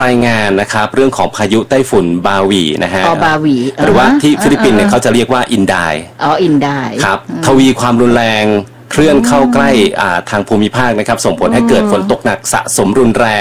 รายงานนะครับเรื่องของพายุไต้ฝุ่นบาวีนะฮะบาวีหรือว่าที่ฟิลิปปินส์เนี่ยเขาจะเรียกว่าอินไดอินไดครับทวีความรุนแรงเคลื่อนเข้าใกล้ทางภูมิภาคนะครับส่งผลให้เกิดฝนตกหนักสะสมรุนแรง